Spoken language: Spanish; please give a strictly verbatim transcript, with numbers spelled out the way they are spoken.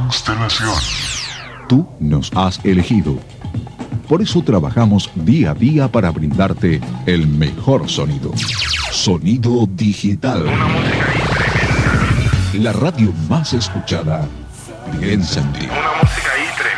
Constelación. Tú nos has elegido. Por eso trabajamos día a día para brindarte el mejor sonido. Sonido digital. Una música ahí tremenda. La radio más escuchada piensa en ti. Una música ahí tremenda.